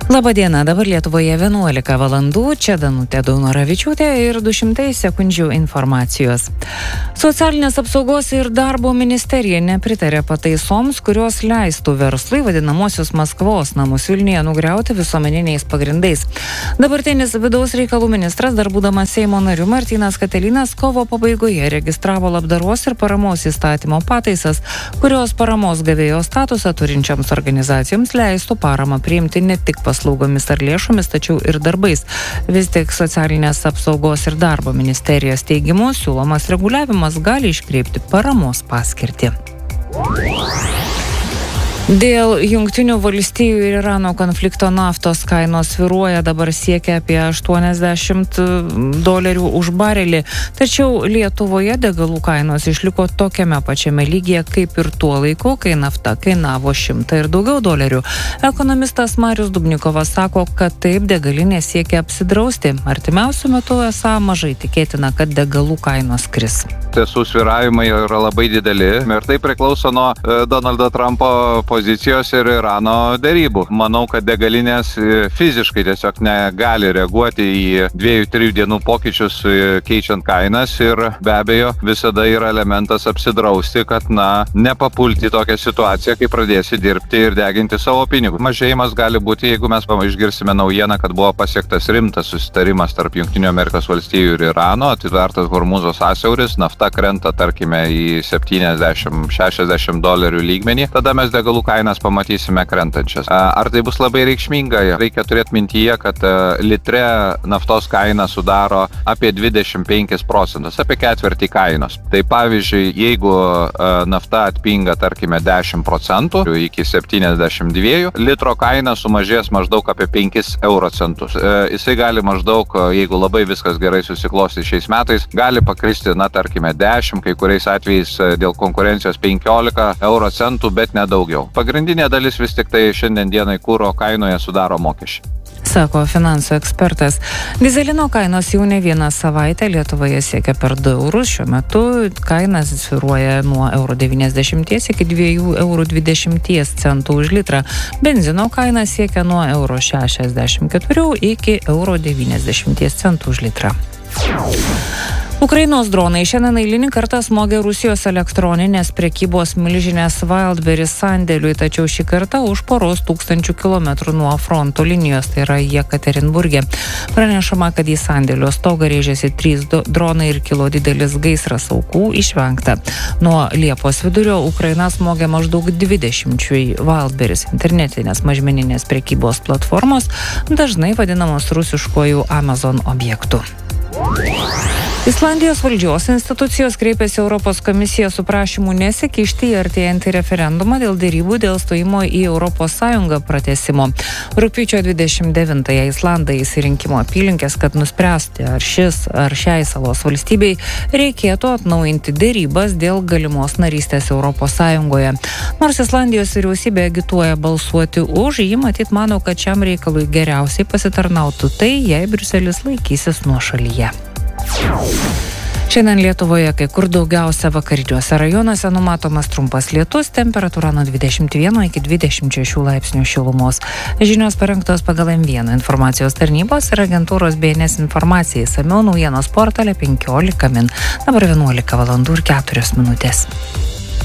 Labadiena, dabar Lietuvoje 11 valandų, čia Danutė Daunoravičiūtė ir 200 sekundžių informacijos. Socialinės apsaugos ir darbo ministerija nepritarė pataisoms, kurios leistų verslui vadinamosios Maskvos namus Vilniuje nugriauti visuomeniniais pagrindais. Dabartinis vidaus reikalų ministras, dar būdamas Seimo nariu, Martynas Katilinas kovo pabaigoje registravo labdaros ir paramos įstatymo pataisas, kurios paramos gavėjo statusą turinčiams organizacijoms leistų paramą priimti ne tik paslaugomis ar lėšomis, tačiau ir darbais. Vis tik socialinės apsaugos ir darbo ministerijos teigimu siūlomas reguliavimas gali iškreipti paramos paskirtį. Dėl Jungtinių valstijų ir Irano konflikto naftos kainos svyruoja, dabar siekia apie $80 už barelį. Tačiau Lietuvoje degalų kainos išliko tokiame pačiame lygyje kaip ir tuo laiku, kai nafta kainavo $100 ir daugiau. Ekonomistas Marius Dubnikovas sako, kad taip degalinė siekia apsidrausti. Artimiausiu metu esą mažai tikėtina, kad degalų kainos kris. Tiesų svyravimai yra labai dideli ir tai priklauso nuo Donaldo Trumpo pozicijos ir Irano derybų. Manau, kad degalinės fiziškai tiesiog negali reaguoti į 2-3 dienų pokyčius keičiant kainas ir be abejo visada yra elementas apsidrausti, kad nepapulti tokią situaciją, kai pradėsi dirbti ir deginti savo pinigus. Mažėjimas gali būti, jeigu mes išgirsime naujieną, kad buvo pasiektas rimtas susitarimas tarp Jungtinių Amerikos valstijų ir Irano, atitvertas Hormūzo sąsiauris, nafta krenta, tarkime, į $70-60 lygmenį, tada mes degalų kainas pamatysime krentančias. Ar tai bus labai reikšminga? Reikia turėti mintyje, kad litre naftos kaina sudaro apie 25%, apie ketvirtį kainos. Tai pavyzdžiui, jeigu nafta atpinga, tarkime, 10% iki 72, litro kaina sumažės maždaug apie 5 euro centus. Jisai gali maždaug, jeigu labai viskas gerai susiklosti šiais metais, gali pakristi, tarkime, 10, kai kuriais atvejais dėl konkurencijos 15 euro centų, bet nedaugiau. Pagrindinė dalis vis tik tai šiandien dienai kuro kainoje sudaro mokesčiai. Sako finansų ekspertas. Dizelino kainos jau ne vieną savaitę Lietuvoje siekia per 2 eurus. Šiuo metu kainas svyruoja nuo €90 iki €2,20 už litrą. Benzino kaina siekia nuo €64 iki €90 už litrą. Ukrainos dronai šiandien eilinį kartą smogė Rusijos elektroninės prekybos milžinės Wildberries sandėliui, tačiau šį kartą už poros tūkstančių kilometrų nuo fronto linijos, tai yra Jekaterinburge. Pranešama, kad į sandėlio stogą rėžėsi 3 dronai ir kilo didelis gaisras, aukų išvengta. Nuo Liepos vidurio Ukraina smogė maždaug 20 Wildberries internetinės mažmeninės prekybos platformos, dažnai vadinamos rusiškojų Amazon objektų. Islandijos valdžios institucijos kreipėsi Europos komisiją su prašymu nesikišti į artėjantį referendumą dėl derybų dėl stojimo į Europos Sąjungą pratęsimo. Rugpjūčio 29-ąją Islandai įsirinkimo apylinkės, kad nuspręsti, ar šiai salos valstybei reikėtų atnaujinti derybas dėl galimos narystės Europos Sąjungoje. Nors Islandijos vyriausybė agituoja balsuoti už, ji matyt mano, kad šiam reikalui geriausiai pasitarnautų tai, jei Briuselis laikysis nuošalyje. Šiandien Lietuvoje kai kur daugiausia vakariniuose rajonuose numatomas trumpas lietus, temperatūra nuo 21 iki 26 laipsnių šilumos. Žinios parengtos pagal M1 informacijos tarnybos ir agentūros BNS informacijai, išsamiau naujienos portale 15 min. Dabar 11 valandų ir 4 minutės.